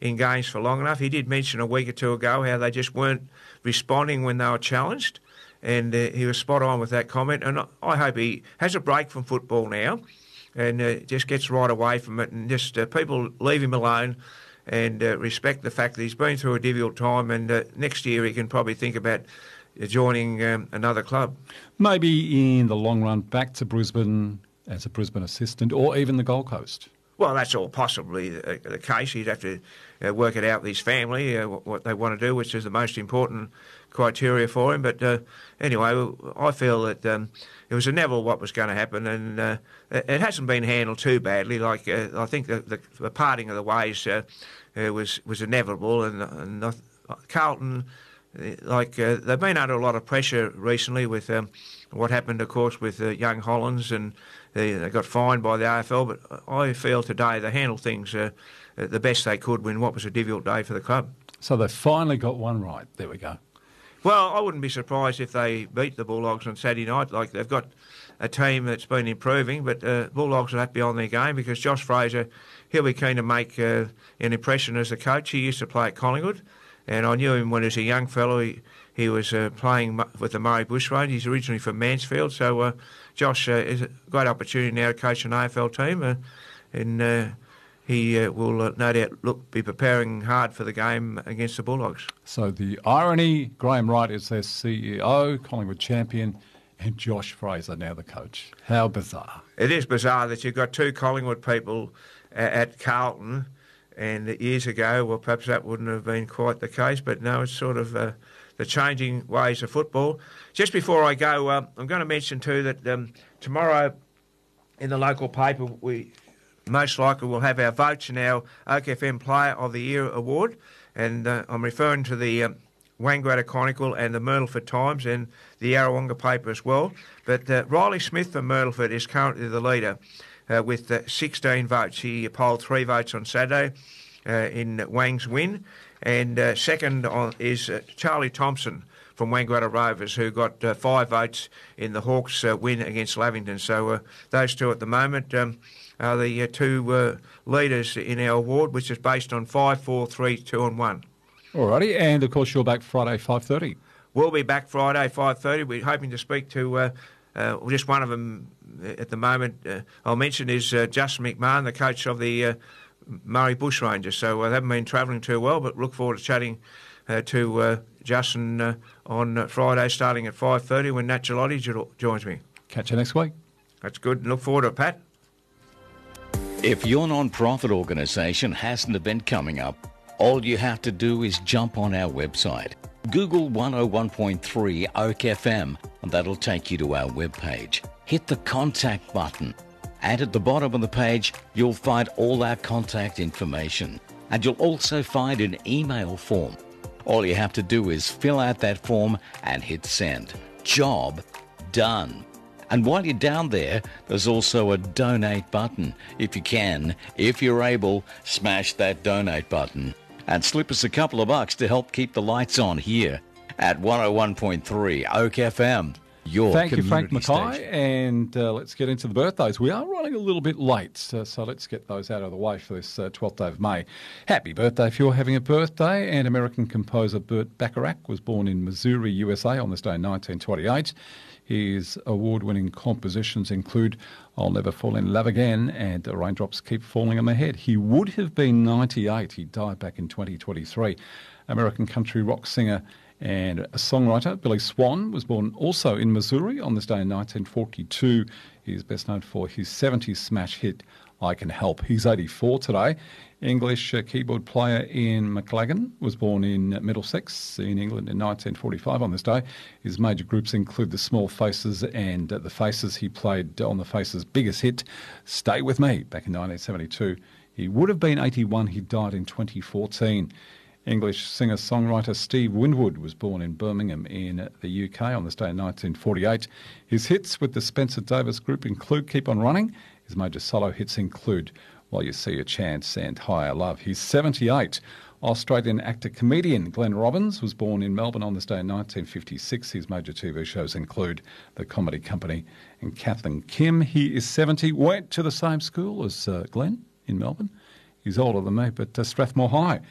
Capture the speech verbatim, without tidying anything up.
in games for long enough. He did mention a week or two ago how they just weren't responding when they were challenged, and uh, he was spot on with that comment. And I hope he has a break from football now and uh, just gets right away from it, and just uh, people leave him alone and uh, respect the fact that he's been through a difficult time, and uh, next year he can probably think about joining um, another club. Maybe in the long run back to Brisbane as a Brisbane assistant, or even the Gold Coast. Well, that's all possibly the, the case. He'd have to uh, work it out with his family, uh, what, what they want to do, which is the most important criteria for him. But uh, anyway, I feel that um, it was inevitable what was going to happen, and uh, it hasn't been handled too badly. Like uh, I think the, the, the parting of the ways uh, uh, was was inevitable, and, and uh, Carlton, like uh, they've been under a lot of pressure recently with um, what happened, of course, with uh, young Hollands, and they, they got fined by the A F L. But I feel today they handled things uh, the best they could when what was a difficult day for the club. So they finally got one right. There we go. Well, I wouldn't be surprised if they beat the Bulldogs on Saturday night. Like, they've got a team that's been improving, but uh, Bulldogs will have to be on their game, because Josh Fraser, he'll be keen to make uh, an impression as a coach. He used to play at Collingwood, and I knew him when he was a young fellow. He, he was uh, playing with the Murray Bushrange. He's originally from Mansfield, so uh, Josh uh, is a great opportunity now to coach an A F L team, uh, and uh, he uh, will uh, no doubt look be preparing hard for the game against the Bulldogs. So the irony, Graham Wright is their C E O, Collingwood champion, and Josh Fraser now the coach. How bizarre. It is bizarre that you've got two Collingwood people at, at Carlton, and years ago, well, perhaps that wouldn't have been quite the case, but no, it's sort of uh, the changing ways of football. Just before I go, uh, I'm going to mention too that um, tomorrow in the local paper we most likely will have our votes in our O K F M Player of the Year award, and uh, I'm referring to the um, Wangaratta Chronicle and the Myrtleford Times and the Yarrawonga paper as well. But uh, Riley Smith from Myrtleford is currently the leader uh, with uh, sixteen votes. He polled three votes on Saturday uh, in Wang's win, and uh, second on, is uh, Charlie Thompson from Wangaratta Rovers, who got uh, five votes in the Hawks' uh, win against Lavington. So uh, those two at the moment um, are the uh, two uh, leaders in our award, which is based on five, four, three, two and one. Alrighty, and of course you're back Friday, five thirty. We'll be back Friday, five thirty. We're hoping to speak to uh, uh, just one of them at the moment. Uh, I'll mention is uh, Justin McMahon, the coach of the uh, Murray Bushrangers. So uh, they haven't been travelling too well, but look forward to chatting uh, to uh, Justin uh, on uh, Friday starting at five thirty when Nat Gelotti jo- joins me. Catch you next week. That's good. Look forward to it, Pat. If your non-profit organisation has an event coming up, all you have to do is jump on our website. Google one oh one point three O K F M, and that'll take you to our webpage. Hit the contact button, and at the bottom of the page, you'll find all our contact information. And you'll also find an email form. All you have to do is fill out that form and hit send. Job done. And while you're down there, there's also a donate button. If you can, if you're able, smash that donate button and slip us a couple of bucks to help keep the lights on here at one oh one point three O K F M. Your Thank you, Frank community Mackay, station. and uh, let's get into the birthdays. We are running a little bit late, uh, so let's get those out of the way for this uh, twelfth day of May. Happy birthday if you're having a birthday. And American composer Burt Bacharach was born in Missouri, U S A on this day in nineteen twenty-eight. His award-winning compositions include I'll Never Fall in Love Again and Raindrops Keep Falling on My Head. He would have been ninety-eight. He died back in twenty twenty-three. American country rock singer and a songwriter, Billy Swan, was born also in Missouri on this day in nineteen forty-two. He's best known for his seventies smash hit, I Can Help. He's eighty-four today. English uh, keyboard player Ian McLagan was born in Middlesex in England in nineteen forty-five on this day. His major groups include the Small Faces and uh, the Faces. He played on the Faces' biggest hit, Stay With Me, back in nineteen seventy-two. He would have been eighty-one. He died in twenty fourteen. English singer-songwriter Steve Winwood was born in Birmingham in the U K on this day in nineteen forty-eight. His hits with the Spencer Davis Group include Keep On Running. His major solo hits include While You See a Chance and Higher Love. He's seventy-eight. Australian actor-comedian Glenn Robbins was born in Melbourne on this day in nineteen fifty-six. His major T V shows include The Comedy Company and Kathleen Kim. He is seventy, went to the same school as uh, Glenn in Melbourne. He's older than me, but uh, Strathmore High